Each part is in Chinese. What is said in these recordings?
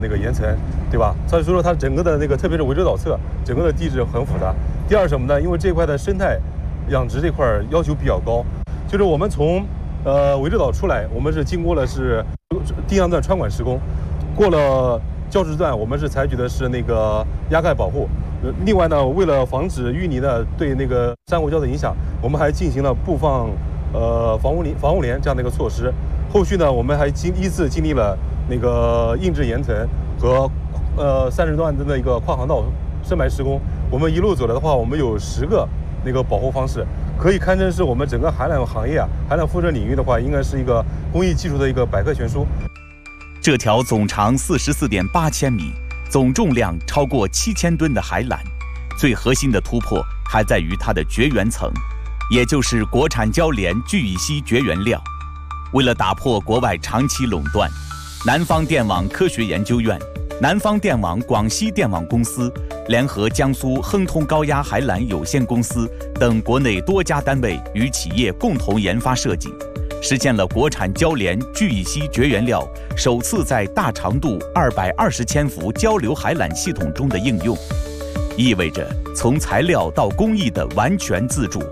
那个岩层，对吧？所以说它整个的那个，特别是涠洲岛侧，整个的地质很复杂。第二什么呢？因为这块的生态养殖这块要求比较高，就是我们从涠洲岛出来，我们是经过了是定向段穿管施工，过了礁石段，我们是采取的是那个压盖保护。另外呢，为了防止淤泥的对那个珊瑚礁的影响，我们还进行了布放防护帘这样的一个措施。后续呢，我们还依次经历了那个硬质岩层和30段的那个跨航道深埋施工。我们一路走来的话，我们有10个那个保护方式，可以堪称是我们整个海缆行业海缆附着领域的话，应该是一个工艺技术的一个百科全书。 这条总长44.8千米、总重量超过7000吨的海缆，最核心的突破还在于它的绝缘层，也就是国产焦联聚乙烯绝缘料。为了打破国外长期垄断，南方电网科学研究院、南方电网广西电网公司联合江苏亨通高压海缆有限公司等国内多家单位与企业共同研发设计，实现了国产焦联聚乙烯绝缘料首次在大长度220千伏交流海缆系统中的应用，意味着从材料到工艺的完全自主。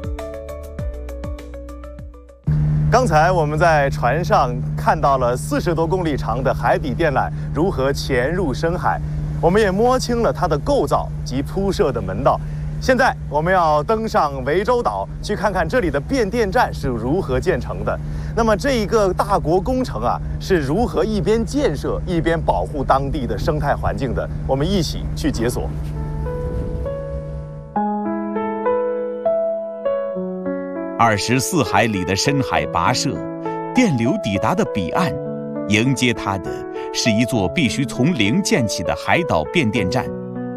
刚才我们在船上看到了40多公里长的海底电缆如何潜入深海，我们也摸清了它的构造及铺设的门道。现在我们要登上涠洲岛，去看看这里的变电站是如何建成的。那么这一个大国工程是如何一边建设一边保护当地的生态环境的？我们一起去解锁。 24海里的深海跋涉，电流抵达的彼岸，迎接它的是一座必须从零建起的海岛变电站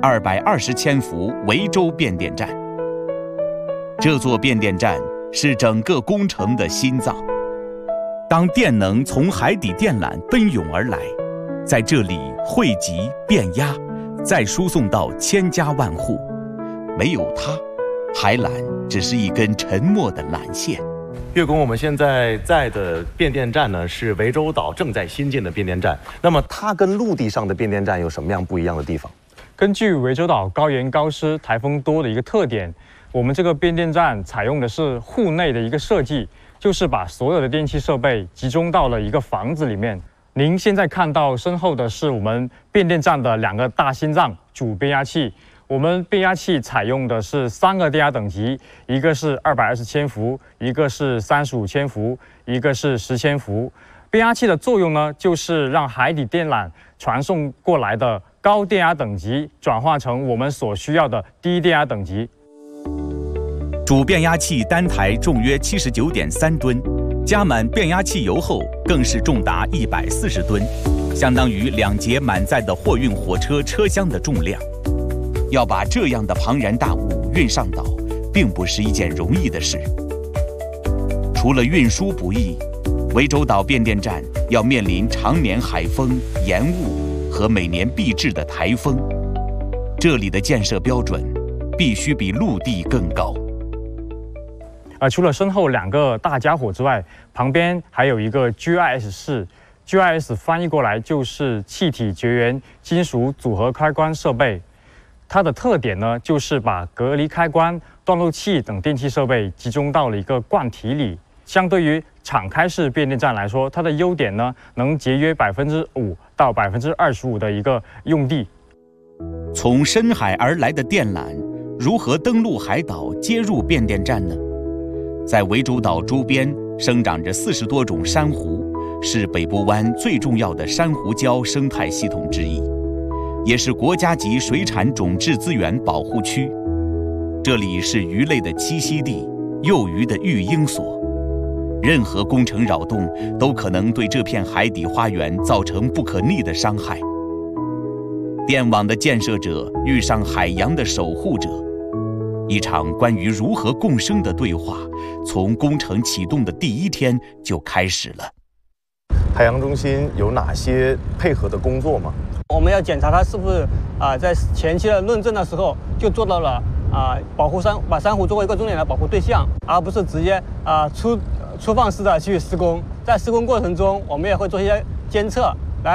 ，220千伏涠洲变电站。这座变电站是整个工程的心脏。当电能从海底电缆奔涌而来，在这里汇集变压，再输送到千家万户，没有它，海缆只是一根沉默的缆线。 岳工，我们现在在的变电站呢，是涠洲岛正在新建的变电站。那么它跟陆地上的变电站有什么样不一样的地方？ 根据涠洲岛高盐高湿、台风多的一个特点，我们这个变电站采用的是户内的一个设计，就是把所有的电气设备集中到了一个房子里面。您现在看到身后的是我们变电站的2个大心脏主变压器。我们变压器采用的是3个电压等级，一个是220千伏，一个是35千伏，一个是10千伏。变压器的作用呢，就是让海底电缆传送过来的高电压等级转化成我们所需要的低电压等级。 主变压器单台重约79.3吨，加满变压器油后更是重达140吨，相当于2节满载的货运火车车厢的重量。要把这样的庞然大物运上岛，并不是一件容易的事。除了运输不易，涠洲岛变电站要面临常年海风、盐雾和每年必至的台风，这里的建设标准必须比陆地更高。 除了身后2个大家伙之外，旁边还有一个 GIS 室。GIS 翻译过来就是气体绝缘金属组合开关设备。它的特点呢，就是把隔离开关、断路器等电气设备集中到了一个罐体里。相对于敞开式变电站来说，它的优点呢，能节约5%到25%的一个用地。 从深海而来的电缆如何登陆海岛接入变电站呢？在涠洲岛周边生长着40多种珊瑚，是北部湾最重要的珊瑚礁生态系统之一，也是国家级水产种质资源保护区。这里是鱼类的栖息地，幼鱼的育婴所。任何工程扰动都可能对这片海底花园造成不可逆的伤害。电网的建设者遇上海洋的守护者，一场关于如何共生的对话，从工程启动的第1天就开始了。 海洋中心有哪些配合的工作吗？ 我们要检查它是不是在前期的论证的时候就做到了保护把珊瑚作为一个重点的保护对象，而不是直接粗放式的去施工。在施工过程中，我们也会做一些监测，来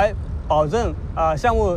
保证项目